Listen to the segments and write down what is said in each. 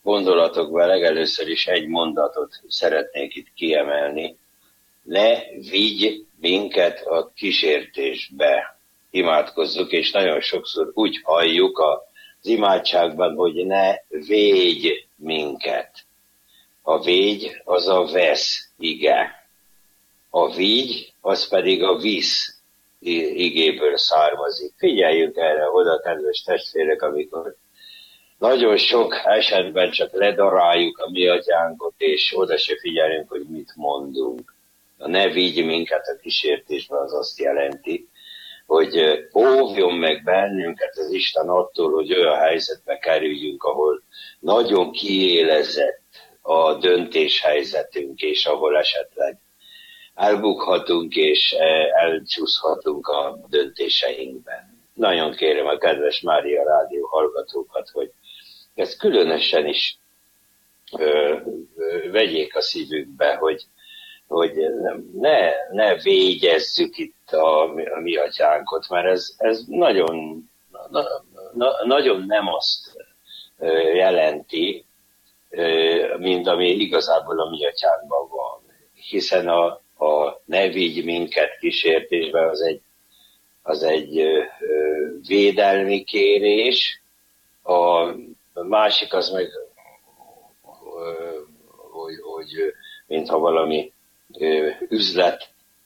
gondolatokban legelőször is egy mondatot szeretnék itt kiemelni. Ne vigy minket a kísértésbe. Imádkozzuk, és nagyon sokszor úgy halljuk az imádságban, hogy ne védj minket. A védj az a vesz ige. A vigy az pedig a visz igéből származik. Figyeljünk erre oda, kedves testvérek, amikor nagyon sok esetben csak ledaráljuk a mi atyánkot, és oda se figyelünk, hogy mit mondunk. A ne vigy minket a kísértésbe az azt jelenti, hogy óvjon meg bennünket az Isten attól, hogy olyan helyzetbe kerüljünk, ahol nagyon kiélezett a döntéshelyzetünk, és ahol esetleg elbukhatunk és elcsúszhatunk a döntéseinkben. Nagyon kérem a kedves Mária Rádió hallgatókat, hogy ezt különösen is vegyék a szívükbe, hogy ne végezzük itt a mi atyánkot, mert ez nagyon, nagyon nem azt jelenti, mint ami igazából a mi atyánkban van. Hiszen a ne vigy minket kísértésbe az egy védelmi kérés, a másik az meg, hogy mintha valami üzlet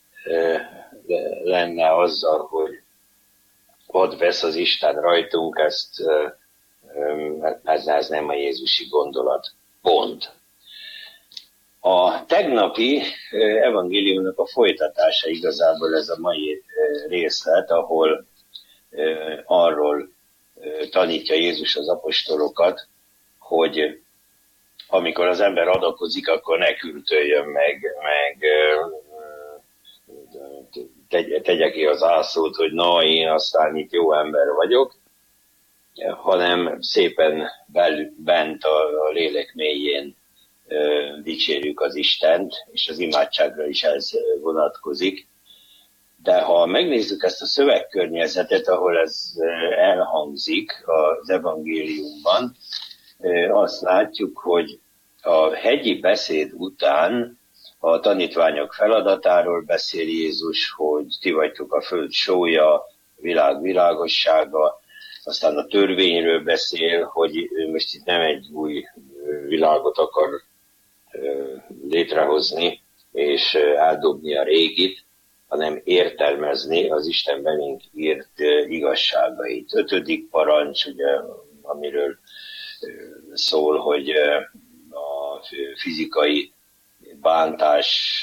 lenne azzal, hogy ott vesz az Isten rajtunk, ez nem a jézusi gondolat. Pont. A tegnapi evangéliumnak a folytatása igazából ez a mai részlet, ahol arról tanítja Jézus az apostolokat, hogy amikor az ember adakozik, akkor ne kürtöljön meg tegye ki az ászót, hogy na, én aztán itt jó ember vagyok, hanem szépen bent a lélek mélyén dicsérjük az Istent, és az imádságra is ez vonatkozik. De ha megnézzük ezt a szövegkörnyezetet, ahol ez elhangzik az evangéliumban, azt látjuk, hogy a hegyi beszéd után a tanítványok feladatáról beszél Jézus, hogy ti vagytok a föld sója, világ világossága, aztán a törvényről beszél, hogy ő most itt nem egy új világot akar létrehozni és eldobni a régit, hanem értelmezni az Isten belénk írt igazságait. 5. parancs, ugye, amiről szól, hogy a fizikai bántás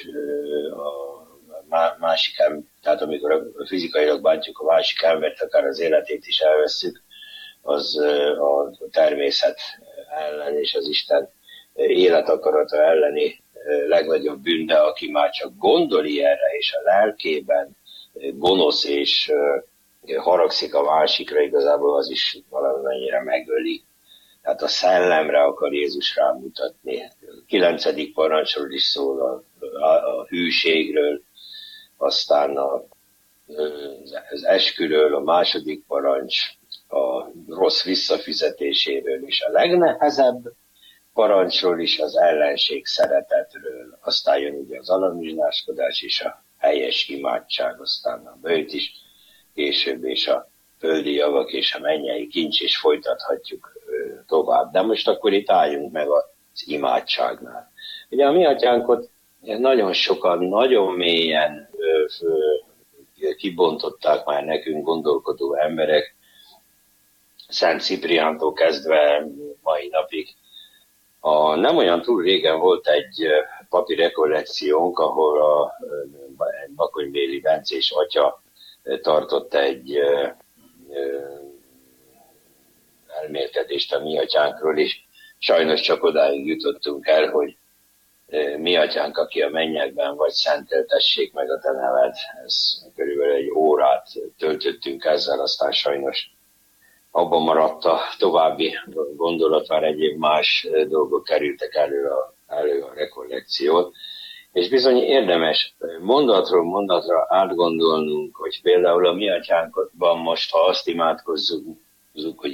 a másik ember, tehát amikor fizikailag bántjuk a másik embert, akár az életét is elvesszük, az a természet ellen és az Isten életakarata elleni legnagyobb bűn, de aki már csak gondol ilyenre, és a lelkében gonosz és haragszik a másikra, igazából az is valamennyire megöli. Tehát a szellemre akar Jézus rámutatni. 9. parancsról is szól, a hűségről, aztán az esküről, a 2. parancs, a rossz visszafizetéséről, és a legnehezebb parancsról is, az ellenség szeretetről. Aztán jön ugye az alanizsnáskodás és a helyes imádság, aztán a böjt is később, és a földi javak és a mennyei kincs, és folytathatjuk tovább. De most akkor itt álljunk meg az imádságnál. Ugye a mi atyánkot nagyon sokan, nagyon mélyen kibontották már nekünk gondolkodó emberek, Szent Cipriántól kezdve mai napig. Nem olyan túl régen volt egy papi rekollekciónk, ahol a Bakonybéli Bencés atya tartott egy elmélkedést a mi atyánkról, és sajnos csak odáig jutottunk el, hogy mi atyánk, aki a mennyekben vagy, szenteltessék meg a te neved. Ez körülbelül egy órát töltöttünk ezzel, aztán sajnos abban maradt a további gondolat, már egyéb más dolgok kerültek elő a rekollekciót. És bizony érdemes mondatról mondatra átgondolnunk, hogy például a mi atyánkban most, ha azt imádkozzuk, hogy